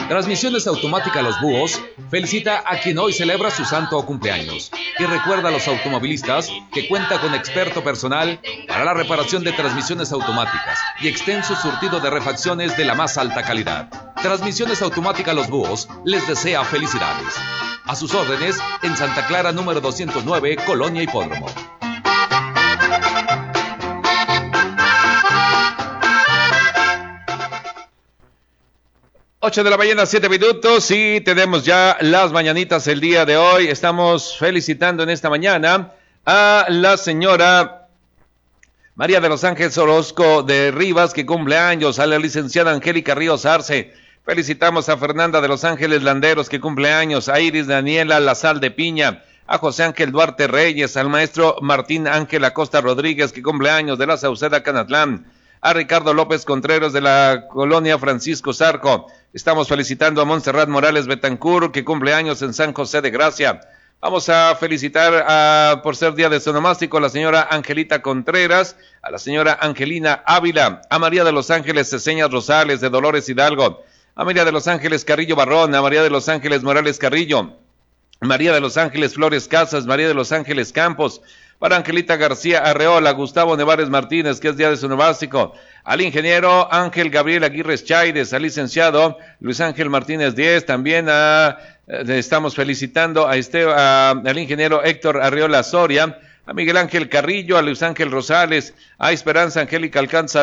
Transmisiones Automática Los Búhos felicita a quien hoy celebra su santo o cumpleaños y recuerda a los automovilistas que cuenta con experto personal para la reparación de transmisiones automáticas y extenso surtido de refacciones de la más alta calidad. Transmisiones Automática Los Búhos les desea felicidades. A sus órdenes en Santa Clara número 209, Colonia Hipódromo. 8 de la mañana, 7 minutos, y tenemos ya las mañanitas el día de hoy. Estamos felicitando en esta mañana a la señora María de los Ángeles Orozco de Rivas, que cumple años, a la licenciada Angélica Ríos Arce. Felicitamos a Fernanda de los Ángeles Landeros, que cumple años, a Iris Daniela Lazal de Piña, a José Ángel Duarte Reyes, al maestro Martín Ángel Acosta Rodríguez, que cumple años, de la Sauceda Canatlán, a Ricardo López Contreras de la colonia Francisco Zarco. Estamos felicitando a Montserrat Morales Betancur, que cumple años en San José de Gracia. Vamos a felicitar por ser día de su onomástico a la señora Angelita Contreras, a la señora Angelina Ávila, a María de los Ángeles Ceseñas Rosales de Dolores Hidalgo, a María de los Ángeles Carrillo Barrón, a María de los Ángeles Morales Carrillo, María de los Ángeles Flores Casas, María de los Ángeles Campos, para Angelita García Arreola, Gustavo Nevares Martínez, que es día de su onomástico, al ingeniero Ángel Gabriel Aguirre Chaires, al licenciado Luis Ángel Martínez Díez, también estamos felicitando al ingeniero Héctor Arreola Soria, a Miguel Ángel Carrillo, a Luis Ángel Rosales, a Esperanza Angélica Alcázar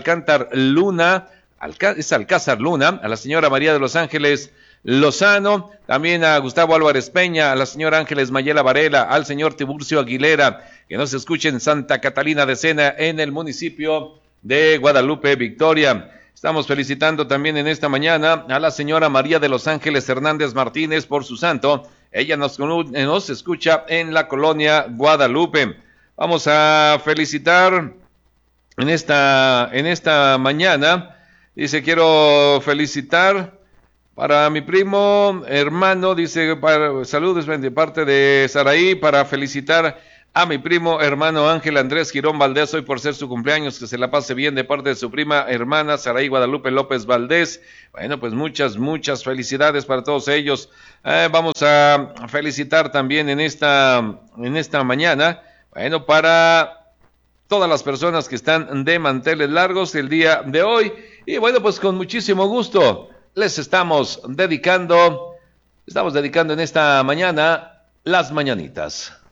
Luna, a la señora María de los Ángeles Lozano, también a Gustavo Álvarez Peña, a la señora Ángeles Mayela Varela, al señor Tiburcio Aguilera, que nos escuche en Santa Catalina de Sena, en el municipio de Guadalupe, Victoria. Estamos felicitando también en esta mañana a la señora María de los Ángeles Hernández Martínez por su santo. Ella nos escucha en la colonia Guadalupe. Vamos a felicitar en esta mañana. Dice, quiero felicitar para mi primo, hermano, dice, saludos de parte de Saraí, para felicitar a mi primo, hermano Ángel Andrés Girón Valdés, hoy por ser su cumpleaños, que se la pase bien de parte de su prima, hermana Saraí Guadalupe López Valdés. Bueno, pues muchas felicidades para todos ellos. Vamos a felicitar también en esta mañana, bueno, para todas las personas que están de manteles largos el día de hoy. Y bueno, pues con muchísimo gusto les estamos dedicando en esta mañana las mañanitas.